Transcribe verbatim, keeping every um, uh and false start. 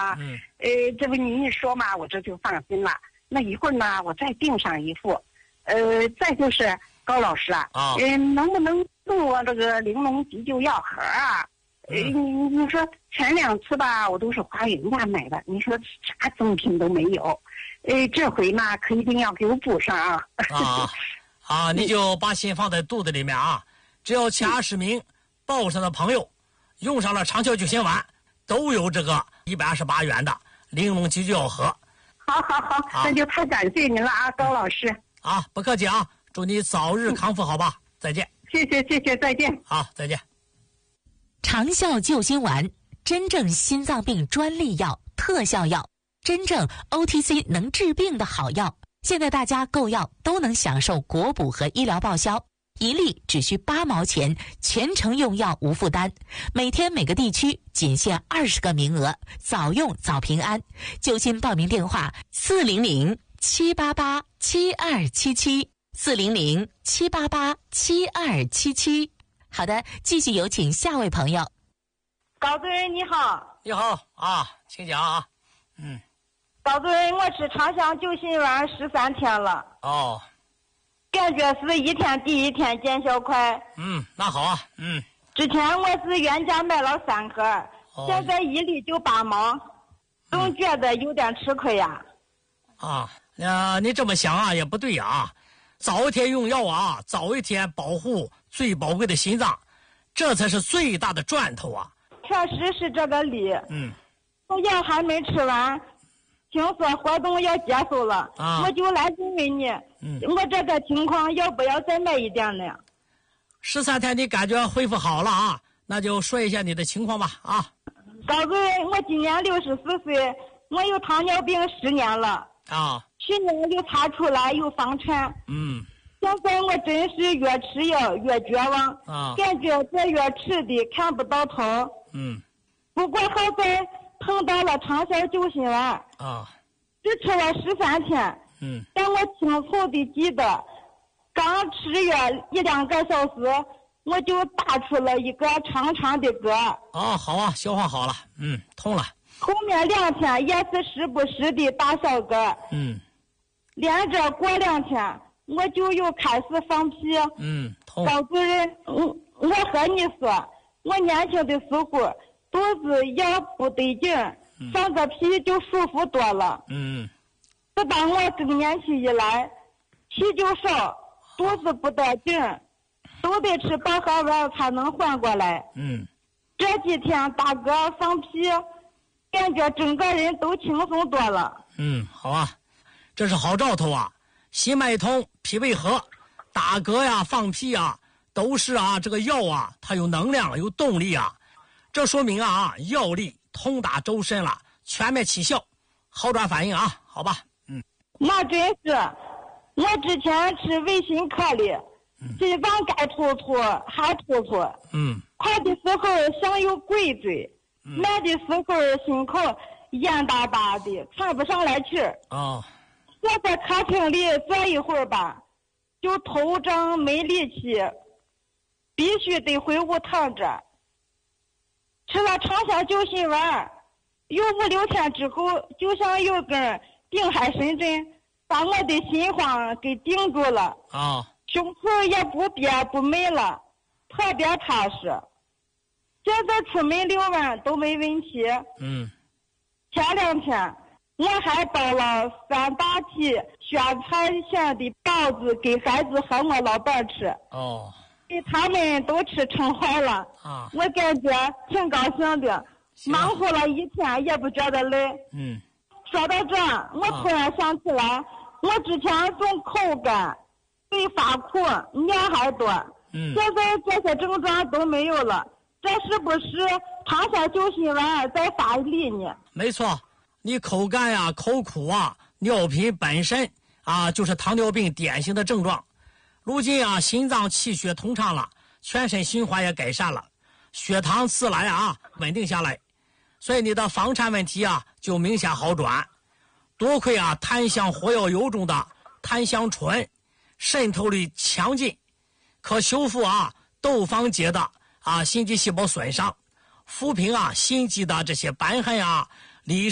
啊。 嗯。 呃，这不您一说嘛，我这就放心了。那一会儿呢，我再订上一副。呃，再就是高老师啊， 啊， 呃，能不能送我这个玲珑急救药盒啊？呃，你你说前两次吧，我都是花人家买的，你说啥赠品都没有。呃，这回呢，可一定要给我补上啊！ 啊啊！你就把心放在肚子里面啊！只要前二十名报上的朋友用上了长效救心丸，都有这个一百二十八元的玲珑急救药盒。 好好好，那就太感谢您了啊，高老师！ 啊，不客气啊！祝你早日康复，好吧？再见。 谢谢谢谢，再见。 好，再见。 长效救心丸，真正心脏病专利药、特效药，真正 O T C 能治病的好药。现在大家购药都能享受国补和医疗报销，一粒只需八毛钱，全程用药无负担。每天每个地区仅限二十个名额，早用早平安。救心报名电话：四零零七八八七二七七，四零零七八八七二七七。好的，继续有请下位朋友。 高主任你好。 你好啊，请讲啊。嗯。 高主任，我吃长效救心丸十三天了。 哦。 感觉是一天比一天见效快。 嗯，那好啊。嗯。 之前我是原价买了三盒， 哦、 现在一粒就八毛，总觉得有点吃亏呀。 啊，呃，你这么想啊也不对啊。早一天用药啊，早一天保护最宝贵的心脏，这才是最大的赚头啊。 确实是这个理。 嗯。 我药还没吃完，听说活动要结束了， 啊、 我就来问问你， 嗯， 我这个情况要不要再买一点呢？ 十三天你感觉恢复好了啊，那就说一下你的情况吧啊。 高主任，我今年六十四岁，我有糖尿病十年了啊。 去年又查出来有房产。 嗯。 现在我真是越吃药越绝望啊， 感觉这越吃的看不到头。 嗯。 不过好在碰到了长效救心丸啊， 只吃了十三天。 嗯。 但我清楚的记得，刚吃药一两个小时，我就打出了一个长长的嗝。 哦，好啊，消化好了，嗯，通了。 后面两天也是时不时的打小嗝。 嗯。 连着过两天，我就又开始放屁。 嗯，通。 高主任，我我和你说，我年轻的时候肚子要不得劲， 嗯、 放个屁就舒服多了。 嗯。 自打我更年期以来，屁就少，肚子不得劲，都得吃薄荷丸才能缓过来。 嗯。 这几天打嗝放屁，感觉整个人都轻松多了。 嗯，好啊，这是好兆头啊。心脉通，脾胃和，打嗝呀、放屁呀，都是啊这个药啊，它有能量、有动力啊。这说明啊，药力通达周身了，全面起效，好转反应啊，好吧？嗯。 那真是，我之前吃维新颗粒，心脏该突突还突突。 嗯。 快的时候像有鬼追， 嗯、 慢的时候心口烟巴巴的，喘不上来气儿。 哦。 坐在客厅里坐一会儿吧，就头胀没力气，必须得回屋躺着。吃了长效救心丸，有五六天之后，就像有根定海神针把我的心慌给定住了。 啊、哦， 胸口也不憋不闷了，特别踏实。现在出门遛弯都没问题。 嗯。 前两天我还包了三大屉宣传县的包子给孩子和我老伴吃。 哦。 给他们都吃撑坏了。 啊。 我感觉挺高兴的，忙活了一天也不觉得累。 嗯。 说到这，我突然想起来，啊、我之前总口干、嘴发苦、尿还多。 嗯。 现在这些症状都没有了，这是不是长效救心丸在发力呢？ 没错。你口干呀、口苦啊，尿频本身啊就是糖尿病典型的症状。如今啊，心脏气血通畅了，全身循环也改善了，血糖自然啊稳定下来，所以你的房产问题啊就明显好转。多亏啊檀香活药油中的檀香醇渗透力强劲，可修复啊窦房结的啊心肌细胞损伤，抚平啊心肌的这些瘢痕啊。里